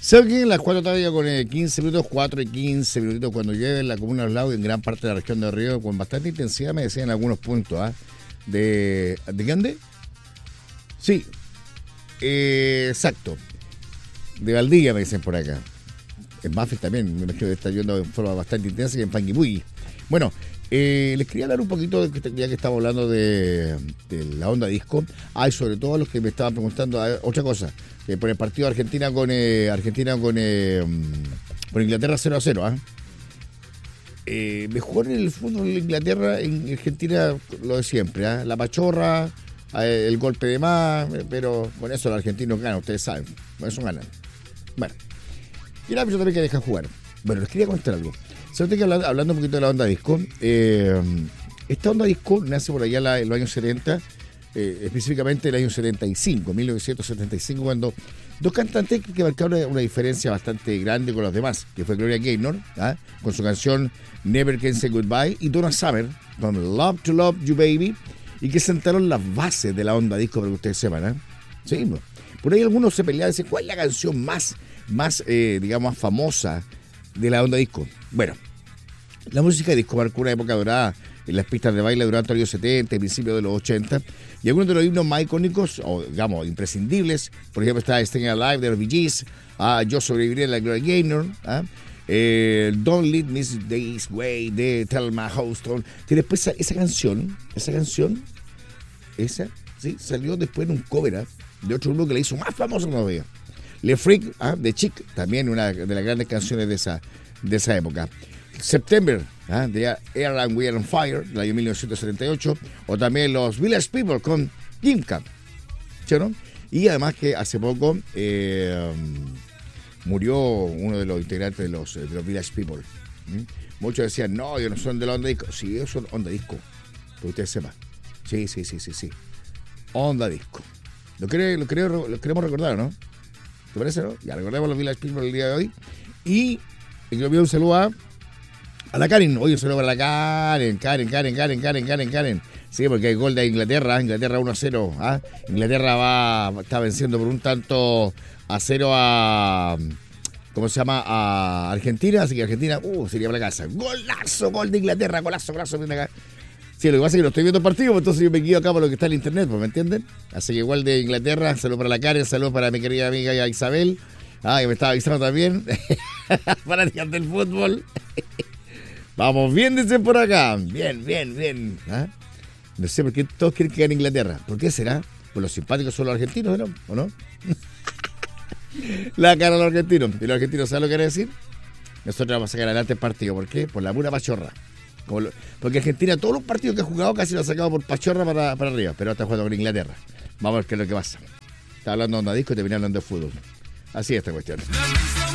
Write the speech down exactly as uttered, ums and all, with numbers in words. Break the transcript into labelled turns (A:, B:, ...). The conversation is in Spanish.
A: ¿Saben que en las cuatro todavía con eh, quince minutos, cuatro y quince minutitos cuando llueve en la comuna de Los Lagos y en gran parte de la región de Río con bastante intensidad, me decían algunos puntos, ¿ah? ¿eh? ¿De, ¿De dónde? Sí, eh, exacto. De Valdivia me dicen por acá. En Mafes también, me imagino que está lloviendo de forma bastante intensa y en Panguipulli. Bueno, eh, les quería hablar un poquito, de, ya que estamos hablando de, de la onda disco. Hay sobre todo los que me estaban preguntando, a ver, otra cosa, eh, por el partido de Argentina con eh, Argentina con, eh, con Inglaterra cero a cero. ¿eh? Eh, mejor en el fútbol de Inglaterra, en Argentina lo de siempre, ¿eh? La pachorra, eh, el golpe de más, pero con eso los argentinos ganan, ustedes saben, con eso ganan. Bueno, y el árbitro también que dejan jugar. Bueno, les quería contar algo. ¿Saben que hablando, hablando un poquito de la onda disco? Eh, esta onda disco nace por allá la, en los años setenta, eh, específicamente el año setenta y cinco, mil novecientos setenta y cinco, cuando dos cantantes que marcaron una, una diferencia bastante grande con los demás, que fue Gloria Gaynor, ¿ah? con su canción Never Can Say Goodbye, y Donna Summer con Love to Love You Baby, y que sentaron las bases de la onda disco, para que ustedes sepan. ¿eh? Sí, no. Por ahí algunos se peleaban y dicen, ¿cuál es la canción más, más eh, digamos, más famosa de la onda disco? Bueno, la música disco marcó una época dorada en las pistas de baile durante los años setenta y principios de los ochenta, y algunos de los himnos más icónicos, o digamos, imprescindibles, por ejemplo está Staying Alive de los Bee Gees, ah, Yo sobreviviré de la Gloria Gaynor, ah, eh, Don't Lead Me This Way de Thelma Houston, que después esa, esa canción, esa canción, esa, sí, salió después en un cover, ¿eh? de otro grupo que le hizo más famoso todavía. Le Freak, ¿ah? de Chic, también una de las grandes canciones de esa, de esa época. September, ¿ah? de Air and We Are on Fire, del año mil novecientos setenta y ocho, o también los Village People con Gimka, ¿sí, no? Y además que hace poco eh, murió uno de los integrantes de los, de los Village People. ¿Mm? Muchos decían, no, ellos no son de la onda disco. Sí, ellos son onda disco, que ustedes sepan. Sí, sí, sí, sí, sí. Onda disco. Lo, creo, lo, creo, lo queremos recordar, ¿no? ¿Te parece, no? Ya recordemos los Village People el día de hoy. Y le envío un saludo a, a la Karen. Hoy un saludo para la Karen. Karen, Karen, Karen, Karen, Karen, Karen. Sí, porque hay gol de Inglaterra. Inglaterra uno a cero. ¿ah? Inglaterra va está venciendo por un tanto a cero a... ¿Cómo se llama? A Argentina. Así que Argentina, uh, sería para la casa. Golazo, gol de Inglaterra. Golazo, golazo. Acá. Sí, lo que pasa es que no estoy viendo el partido, pues entonces yo me guío acá por lo que está en internet, pues, ¿me entienden? Así que igual de Inglaterra, saludos para la Karen, saludos para mi querida amiga Isabel, ah, que me estaba avisando también, para tirar del fútbol. Vamos bien, dicen por acá, bien, bien, bien. ¿Ah? No sé por qué todos quieren que gane Inglaterra, ¿por qué será? Pues los simpáticos son los argentinos, ¿no? ¿O no? La cara de los argentinos, y los argentinos, ¿saben lo que quiere decir? Nosotros vamos a sacar adelante el partido, ¿por qué? Por la pura pachorra. Lo, porque Argentina, todos los partidos que ha jugado casi lo ha sacado por pachorra para, para arriba, pero está jugando con Inglaterra. Vamos a ver qué es lo que pasa. Está hablando de onda disco y termina hablando de fútbol. Así es esta cuestión.